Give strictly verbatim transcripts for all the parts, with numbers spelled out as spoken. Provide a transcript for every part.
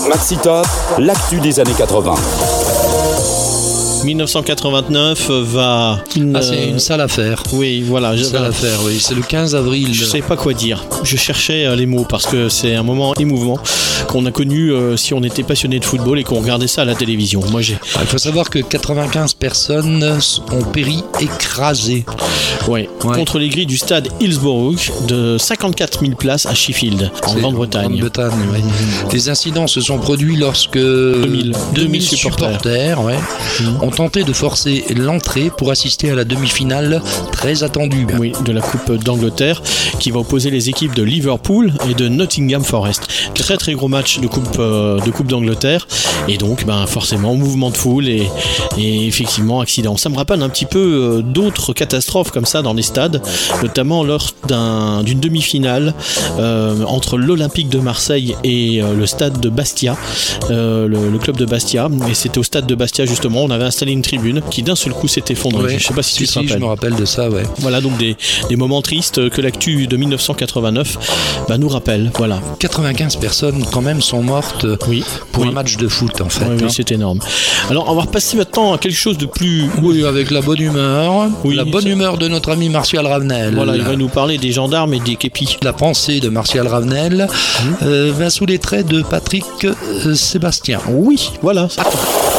Maxi Top, l'actu des années quatre-vingts. dix-neuf cent quatre-vingt-neuf va... Une, ah, c'est une sale affaire. Oui, voilà. Une sale affaire, oui. C'est le quinze avril. Je ne sais pas quoi dire. Je cherchais les mots parce que c'est un moment émouvant qu'on a connu euh, si on était passionné de football et qu'on regardait ça à la télévision. Moi, j'ai... Ah, il faut savoir que quatre-vingt-quinze personnes ont péri écrasées. Ouais. Ouais. Contre les grilles du stade Hillsborough de cinquante-quatre mille places à Sheffield, en c'est Grande-Bretagne. Grande-Bretagne, ouais. Mmh. Les incidents se sont produits lorsque deux mille, deux mille supporters, supporters ouais, mmh. ont tenté de forcer l'entrée pour assister à la demi-finale très attendue. Oui, de la Coupe d'Angleterre qui va opposer les équipes de Liverpool et de Nottingham Forest. Très très gros match de Coupe, euh, de coupe d'Angleterre et donc ben, forcément mouvement de foule et, et effectivement accident. Ça me rappelle un petit peu euh, d'autres catastrophes comme ça dans les stades, notamment lors d'un, d'une demi-finale euh, entre l'Olympique de Marseille et euh, le stade de Bastia, euh, le, le club de Bastia, et c'était au stade de Bastia justement, on avait installé une tribune qui d'un seul coup s'est effondrée. Ouais. Je sais pas si, si tu te si, rappelles. Je me rappelle de ça, ouais. Voilà donc des, des moments tristes que l'actu de dix-neuf cent quatre-vingt-neuf bah, nous rappelle. Voilà. quatre-vingt-quinze personnes quand même sont mortes oui. pour oui. un match de foot en fait. Oui, hein. oui, c'est énorme. Alors on va repasser maintenant à quelque chose de plus... Oui, avec la bonne humeur. Oui, la bonne ça... humeur de notre ami Martial Ravenel. Voilà, il va nous parler des gendarmes et des képis. La pensée de Martial Ravenel mmh. euh, va sous les traits de Patrick euh, Sébastien. Oui, voilà. Ça...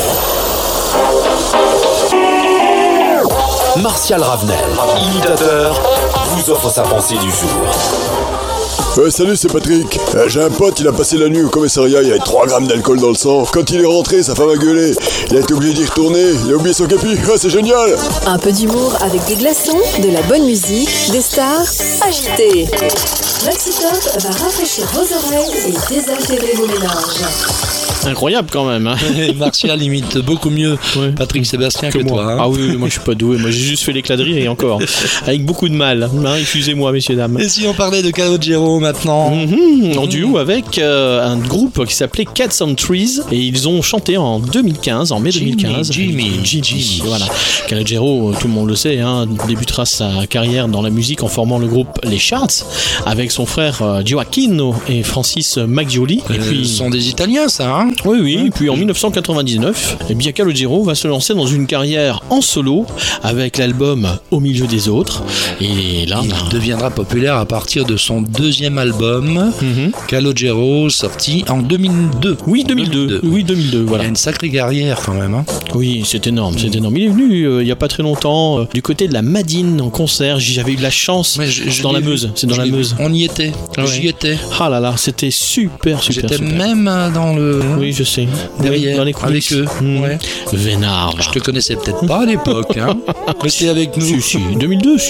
Martial Ravenel, imitateur, vous offre sa pensée du jour. Ouais, salut, c'est Patrick. Euh, j'ai un pote, il a passé la nuit au commissariat, il avait trois grammes d'alcool dans le sang. Quand il est rentré, sa femme a gueulé. Il a été obligé d'y retourner, il a oublié son képi. Ah, c'est génial. Un peu d'humour avec des glaçons, de la bonne musique, des stars agitées. Maxi Top va rafraîchir vos oreilles et désaltérer vos ménages. Incroyable quand même. Hein. Martial imite beaucoup mieux ouais. Patrick Sébastien que, que toi. Hein. Ah oui, moi je suis pas doué. Moi j'ai juste fait l'éclat de rire et encore. Avec beaucoup de mal. Hein, excusez-moi, messieurs, dames. Et si on parlait de Calogero maintenant mm-hmm, en duo avec euh, un groupe qui s'appelait Cats on Trees. Et ils ont chanté en deux mille quinze, en mai Jimmy, deux mille quinze. Jimmy, Jimmy. Jimmy. Voilà. Calogero, tout le monde le sait, hein, débutera sa carrière dans la musique en formant le groupe Les Charts avec son frère euh, Gioacchino et Francis Maggioli. Euh, et puis... Ce sont des Italiens, ça, hein. Oui, oui. Et puis en dix-neuf cent quatre-vingt-dix-neuf, eh bien Calogero va se lancer dans une carrière en solo avec l'album Au milieu des autres. Et là, il bah... deviendra populaire à partir de son deuxième album, mm-hmm. Calogero, sorti en deux mille deux. Oui, deux mille deux. deux mille deux. Oui, deux mille deux. Voilà. Il a une sacrée carrière quand même. Hein. Oui, c'est énorme, c'est énorme. Il est venu euh, il y a pas très longtemps euh, du côté de la Madine en concert. J'avais eu de la chance. Mais je, je dans la Meuse. C'est dans la Meuse. On y était. Ah ouais. J'y étais. Ah là là, c'était super, super. J'étais super. même dans le. Oui, je sais. Derrière, dans les coulisses. avec eux. Mmh. Ouais. Vénard. Je te connaissais peut-être pas à l'époque, hein. Restez avec nous. Si, si, deux mille deux,